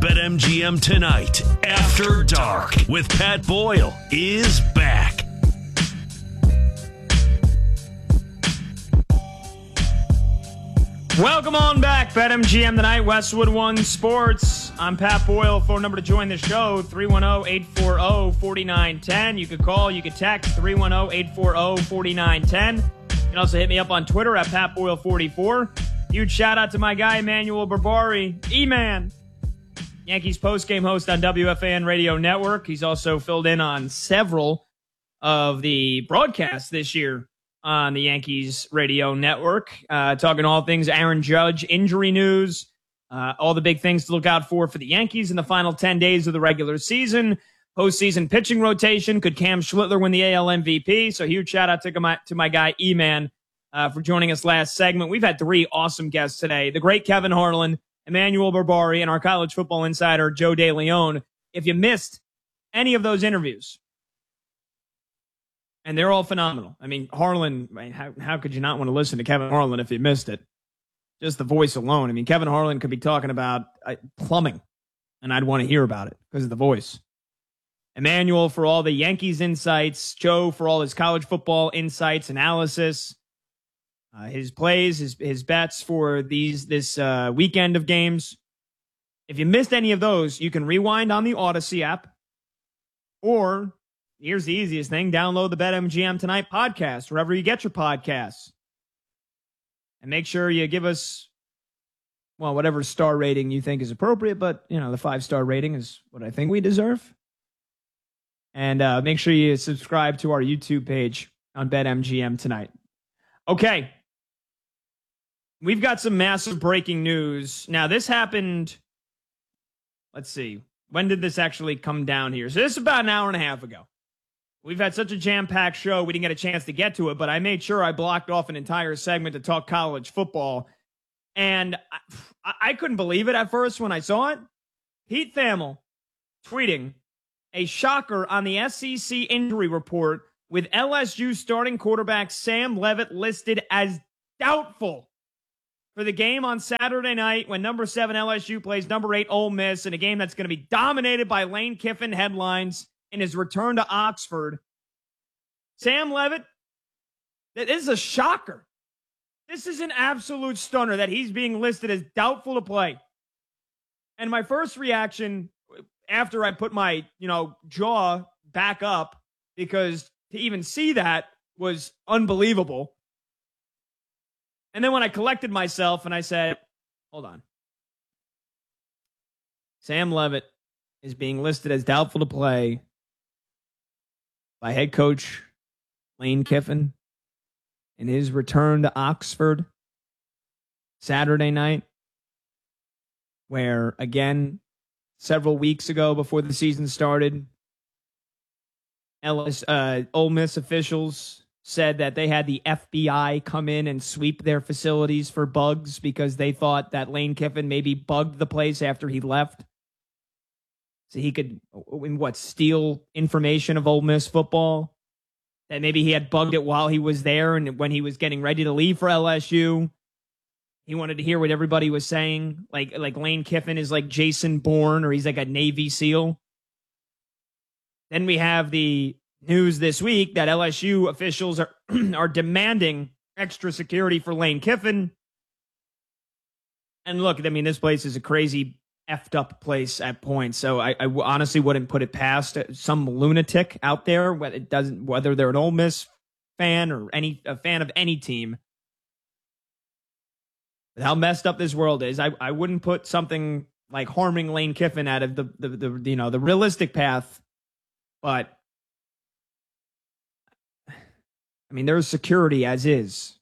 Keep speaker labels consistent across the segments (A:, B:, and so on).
A: BetMGM Tonight After Dark with Pat Boyle is back.
B: Welcome on back, BetMGM Tonight, Westwood One Sports. I'm Pat Boyle. Phone number to join the show, 310-840-4910. You could call, you could text, 310-840-4910. You can also hit me up on Twitter at PatBoyle44. Huge shout out to my guy, Emmanuel Berbari, E-Man, Yankees postgame host on WFAN Radio Network. He's also filled in on several of the broadcasts this year on the Yankees Radio Network, talking all things Aaron Judge, injury news, all the big things to look out for the Yankees in the final 10 days of the regular season, postseason pitching rotation. Could Cam Schlittler win the AL MVP? So huge shout out to my guy E-Man for joining us last segment. We've had three awesome guests today. The great Kevin Harlan, Emmanuel Berbari, and our college football insider, Joe DeLeon. If you missed any of those interviews, and they're all phenomenal. I mean, Harlan, how could you not want to listen to Kevin Harlan if you missed it? Just the voice alone. I mean, Kevin Harlan could be talking about plumbing, and I'd want to hear about it because of the voice. Emmanuel for all the Yankees insights. Joe for all his college football insights, analysis. His plays, his bets for this weekend of games. If you missed any of those, you can rewind on the Odyssey app, or here's the easiest thing: download the BetMGM Tonight podcast wherever you get your podcasts, and make sure you give us, well, whatever star rating you think is appropriate. But the 5-star rating is what I think we deserve. And make sure you subscribe to our YouTube page on BetMGM Tonight. Okay. We've got some massive breaking news. Now, this happened, let's see, when did this actually come down here? So this is about an hour and a half ago. We've had such a jam-packed show, we didn't get a chance to get to it, but I made sure I blocked off an entire segment to talk college football. And I couldn't believe it at first when I saw it. Pete Thamel tweeting a shocker on the SEC injury report with LSU starting quarterback Sam Leavitt listed as doubtful for the game on Saturday night when number 7 LSU plays number 8 Ole Miss in a game that's going to be dominated by Lane Kiffin headlines in his return to Oxford. Sam Leavitt, this is a shocker. This is an absolute stunner that he's being listed as doubtful to play. And my first reaction after I put my, jaw back up, because to even see that was unbelievable. And then when I collected myself and I said, hold on. Sam Leavitt is being listed as doubtful to play by head coach Lane Kiffin in his return to Oxford Saturday night, where, again, several weeks ago before the season started, Ole Miss officials said that they had the FBI come in and sweep their facilities for bugs because they thought that Lane Kiffin maybe bugged the place after he left. So he could, steal information of Ole Miss football? That maybe he had bugged it while he was there, and when he was getting ready to leave for LSU, he wanted to hear what everybody was saying. Like Lane Kiffin is like Jason Bourne, or he's like a Navy SEAL. Then we have the news this week that LSU officials are demanding extra security for Lane Kiffin. And look, I mean, this place is a crazy effed up place at points. So I honestly wouldn't put it past some lunatic out there, whether they're an Ole Miss fan or a fan of any team. But how messed up this world is, I wouldn't put something like harming Lane Kiffin out of the realistic path. But I mean, there's security as is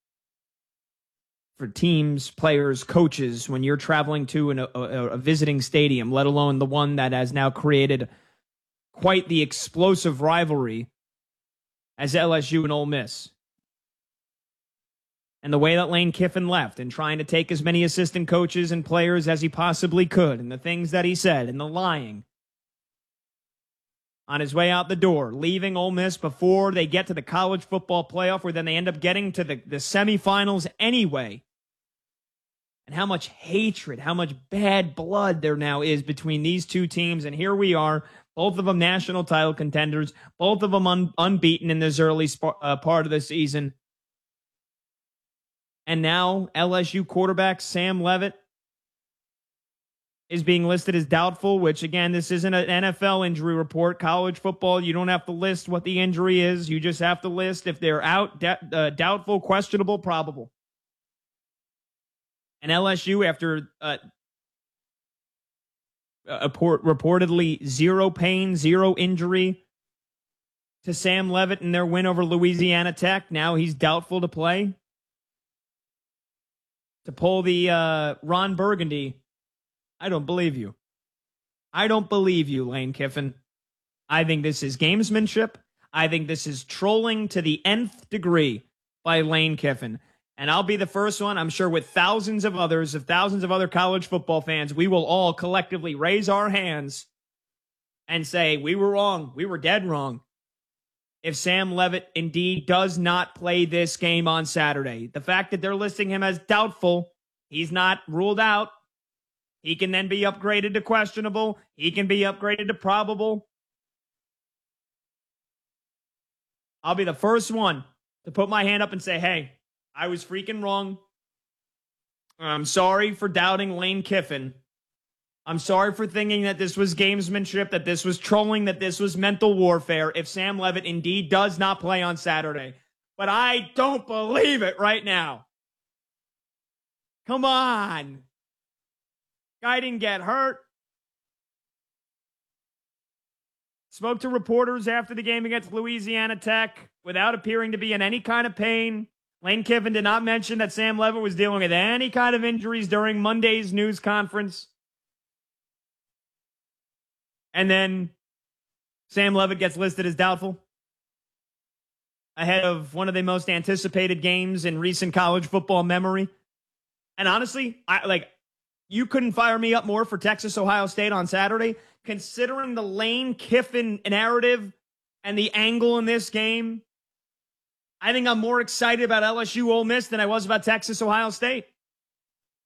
B: for teams, players, coaches when you're traveling to a visiting stadium, let alone the one that has now created quite the explosive rivalry as LSU and Ole Miss. And the way that Lane Kiffin left and trying to take as many assistant coaches and players as he possibly could, and the things that he said and the lying on his way out the door, leaving Ole Miss before they get to the college football playoff, where then they end up getting to the semifinals anyway. and how much hatred, how much bad blood there now is between these two teams. And here we are, both of them national title contenders, both of them unbeaten in this early part of the season. And now LSU quarterback Sam Leavitt is being listed as doubtful, which, again, this isn't an NFL injury report. College football, you don't have to list what the injury is. You just have to list if they're out, doubtful, questionable, probable. And LSU, after reportedly zero pain, zero injury to Sam Leavitt in their win over Louisiana Tech, now he's doubtful to play. To pull the Ron Burgundy, I don't believe you. I don't believe you, Lane Kiffin. I think this is gamesmanship. I think this is trolling to the nth degree by Lane Kiffin. And I'll be the first one, I'm sure, with thousands of other college football fans, we will all collectively raise our hands and say, we were wrong. We were dead wrong. If Sam Leavitt indeed does not play this game on Saturday, the fact that they're listing him as doubtful, he's not ruled out. He can then be upgraded to questionable. He can be upgraded to probable. I'll be the first one to put my hand up and say, hey, I was freaking wrong. I'm sorry for doubting Lane Kiffin. I'm sorry for thinking that this was gamesmanship, that this was trolling, that this was mental warfare if Sam Leavitt indeed does not play on Saturday. But I don't believe it right now. Come on. Guy didn't get hurt. Spoke to reporters after the game against Louisiana Tech without appearing to be in any kind of pain. Lane Kiffin did not mention that Sam Leavitt was dealing with any kind of injuries during Monday's news conference. And then Sam Leavitt gets listed as doubtful ahead of one of the most anticipated games in recent college football memory. And honestly, you couldn't fire me up more for Texas Ohio State on Saturday, considering the Lane Kiffin narrative and the angle in this game. I think I'm more excited about LSU Ole Miss than I was about Texas Ohio State.